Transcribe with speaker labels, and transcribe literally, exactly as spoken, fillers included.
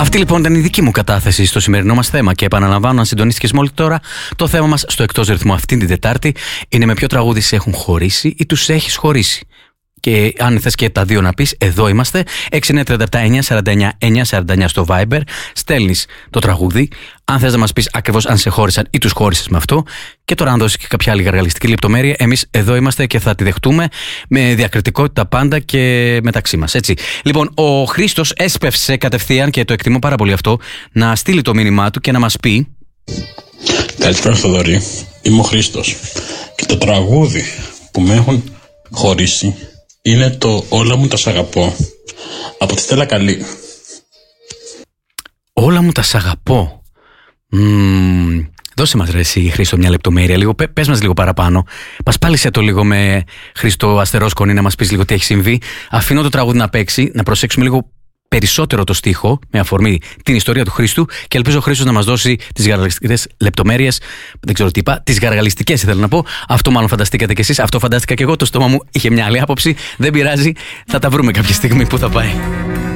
Speaker 1: Αυτή λοιπόν ήταν η δική μου κατάθεση στο σημερινό μας θέμα. Και επαναλαμβάνω, αν συντονίστηκες μόλις τώρα, το θέμα μας στο Εκτός Ρυθμού αυτή την Τετάρτη είναι με ποιο τραγούδι σε έχουν χωρίσει ή τους έχεις χωρίσει. Και αν θες και τα δύο να πεις, εδώ είμαστε. έξι εννιά τρία επτά εννιά σαράντα εννιά εννιά σαράντα εννιά στο Viber. Στέλνεις το τραγούδι. Αν θες να μας πεις ακριβώς αν σε χώρισαν ή τους χώρισες με αυτό. Και τώρα, αν δώσεις και κάποια άλλη γαργαλιστική λεπτομέρεια, εμείς εδώ είμαστε και θα τη δεχτούμε με διακριτικότητα πάντα και μεταξύ μας. Έτσι. Λοιπόν, ο Χρήστος έσπευσε κατευθείαν και το εκτιμώ πάρα πολύ αυτό, να στείλει το μήνυμά του και να μας πει.
Speaker 2: Καλησπέρα, Θοδωρή. Είμαι ο Χρήστος. Και το τραγούδι που με έχουν χωρίσει είναι το «Όλα μου τα σ' αγαπώ» από τη Στέλλα Καλή.
Speaker 1: Όλα μου τα σ' αγαπώ. Μ, δώσε μας ρε εσύ Χρήστο μια λεπτομέρεια λίγο, πες μας λίγο παραπάνω. Πασπάλισε το λίγο με Χρήστο Αστερόσκονη να μας πεις λίγο τι έχει συμβεί. Αφήνω το τραγούδι να παίξει, να προσέξουμε λίγο περισσότερο το στίχο με αφορμή την ιστορία του Χρήστου και ελπίζω ο Χρήστος να μας δώσει τις γαργαλιστικές λεπτομέρειες. Δεν ξέρω τι είπα, τις γαργαλιστικές ήθελα να πω. Αυτό μάλλον φανταστήκατε κι εσείς, αυτό φαντάστηκα κι εγώ. Το στόμα μου είχε μια άλλη άποψη. Δεν πειράζει, θα τα βρούμε κάποια στιγμή που θα πάει.